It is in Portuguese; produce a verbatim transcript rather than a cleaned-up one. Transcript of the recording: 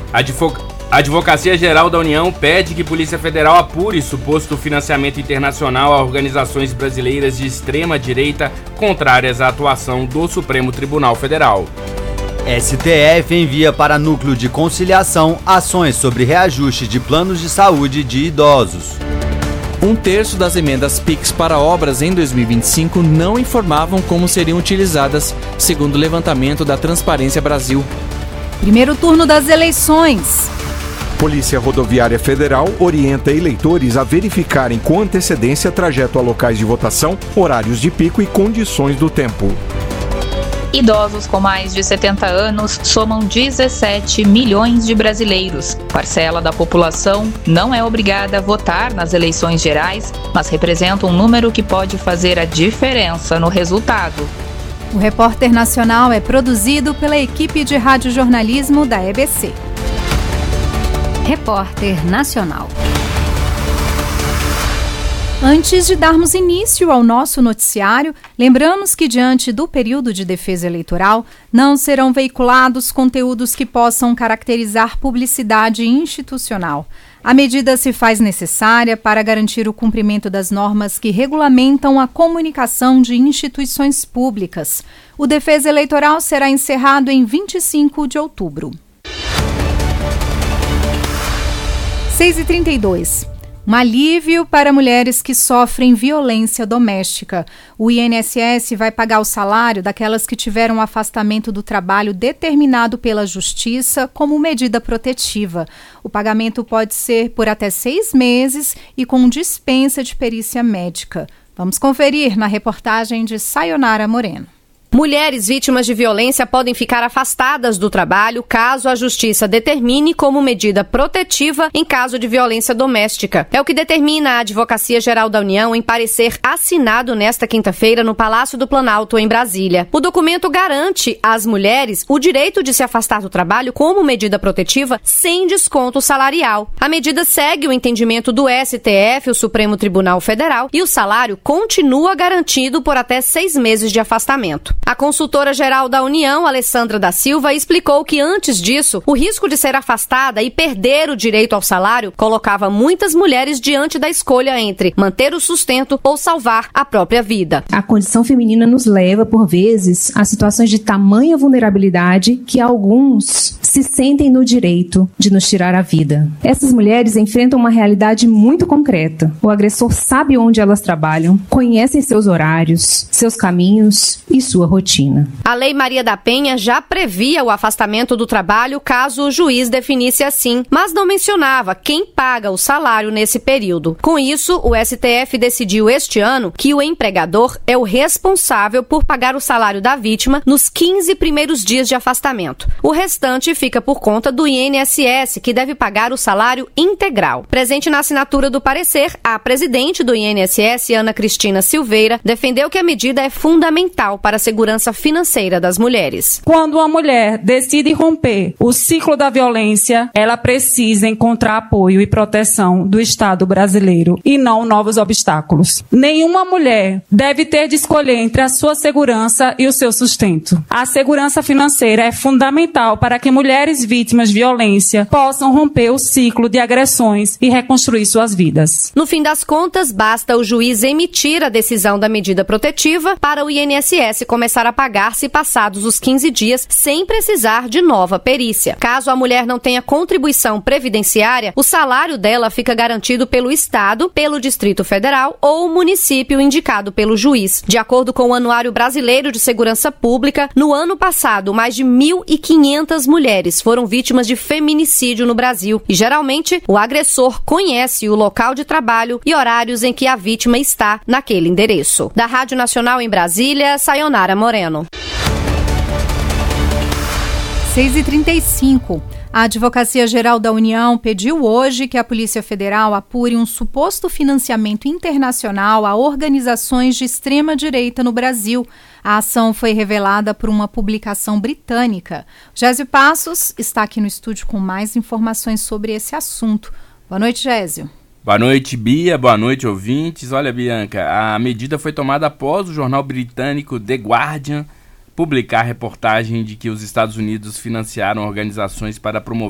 Advoc... A Advocacia Geral da União pede que Polícia Federal apure suposto financiamento internacional a organizações brasileiras de extrema-direita contrárias à atuação do Supremo Tribunal Federal. S T F envia para Núcleo de Conciliação ações sobre reajuste de planos de saúde de idosos. Um terço das emendas Pix para obras em dois mil e vinte e cinco não informavam como seriam utilizadas, segundo o levantamento da Transparência Brasil. Primeiro turno das eleições. Polícia Rodoviária Federal orienta eleitores a verificarem com antecedência trajeto a locais de votação, horários de pico e condições do tempo. Idosos com mais de setenta anos somam dezessete milhões de brasileiros. Parcela da população não é obrigada a votar nas eleições gerais, mas representa um número que pode fazer a diferença no resultado. O Repórter Nacional é produzido pela equipe de radiojornalismo da E B C. Repórter Nacional. Antes de darmos início ao nosso noticiário, lembramos que, diante do período de defesa eleitoral, não serão veiculados conteúdos que possam caracterizar publicidade institucional. A medida se faz necessária para garantir o cumprimento das normas que regulamentam a comunicação de instituições públicas. O Defesa Eleitoral será encerrado em vinte e cinco de outubro. seis e trinta e dois. Um alívio para mulheres que sofrem violência doméstica. O I N S S vai pagar o salário daquelas que tiveram um afastamento do trabalho determinado pela Justiça como medida protetiva. O pagamento pode ser por até seis meses e com dispensa de perícia médica. Vamos conferir na reportagem de Sayonara Moreno. Mulheres vítimas de violência podem ficar afastadas do trabalho caso a Justiça determine como medida protetiva em caso de violência doméstica. É o que determina a Advocacia Geral da União em parecer assinado nesta quinta-feira no Palácio do Planalto, em Brasília. O documento garante às mulheres o direito de se afastar do trabalho como medida protetiva sem desconto salarial. A medida segue o entendimento do S T F, o Supremo Tribunal Federal, e o salário continua garantido por até seis meses de afastamento. A consultora-geral da União, Alessandra da Silva, explicou que antes disso, o risco de ser afastada e perder o direito ao salário colocava muitas mulheres diante da escolha entre manter o sustento ou salvar a própria vida. A condição feminina nos leva, por vezes, a situações de tamanha vulnerabilidade que alguns se sentem no direito de nos tirar a vida. Essas mulheres enfrentam uma realidade muito concreta. O agressor sabe onde elas trabalham, conhecem seus horários, seus caminhos e sua rotina. A Lei Maria da Penha já previa o afastamento do trabalho caso o juiz definisse assim, mas não mencionava quem paga o salário nesse período. Com isso, o S T F decidiu este ano que o empregador é o responsável por pagar o salário da vítima nos quinze primeiros dias de afastamento. O restante fica por conta do I N S S, que deve pagar o salário integral. Presente na assinatura do parecer, a presidente do I N S S, Ana Cristina Silveira, defendeu que a medida é fundamental para a segurança financeira das mulheres. Quando uma mulher decide romper o ciclo da violência, ela precisa encontrar apoio e proteção do Estado brasileiro e não novos obstáculos. Nenhuma mulher deve ter de escolher entre a sua segurança e o seu sustento. A segurança financeira é fundamental para que mulheres vítimas de violência possam romper o ciclo de agressões e reconstruir suas vidas. No fim das contas, basta o juiz emitir a decisão da medida protetiva para o I N S S começar a pagar-se passados os quinze dias sem precisar de nova perícia. Caso a mulher não tenha contribuição previdenciária, o salário dela fica garantido pelo Estado, pelo Distrito Federal ou o município indicado pelo juiz. De acordo com o Anuário Brasileiro de Segurança Pública, no ano passado, mais de mil e quinhentas mulheres foram vítimas de feminicídio no Brasil. E, geralmente, o agressor conhece o local de trabalho e horários em que a vítima está naquele endereço. Da Rádio Nacional em Brasília, Sayonara Moreno. seis e trinta e cinco. A Advocacia Geral da União pediu hoje que a Polícia Federal apure um suposto financiamento internacional a organizações de extrema-direita no Brasil. A ação foi revelada por uma publicação britânica. Gésio Passos está aqui no estúdio com mais informações sobre esse assunto. Boa noite, Gésio. Boa noite, Bia. Boa noite, ouvintes. Olha, Bianca, a medida foi tomada após o jornal britânico The Guardian publicar reportagem de que os Estados Unidos financiaram organizações para promover